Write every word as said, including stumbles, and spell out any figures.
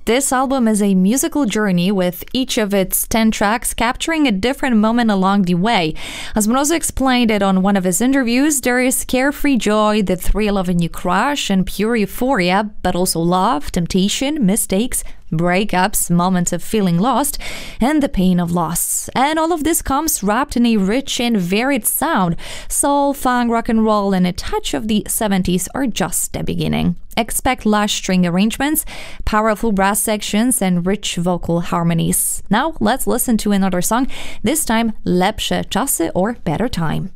This album is a musical journey with each of its ten tracks capturing a different moment along the way. As Moroso explained it on one of his interviews, there is carefree joy, the thrill of a new crush, and pure euphoria, but also love, temptation, mistakes, breakups, moments of feeling lost, and the pain of loss. And all of this comes wrapped in a rich and varied sound. Soul, funk, rock and roll, and a touch of the seventies are just the beginning. Expect lush string arrangements, powerful brass sections, and rich vocal harmonies. Now let's listen to another song, this time Lepsze czasy or Better Time.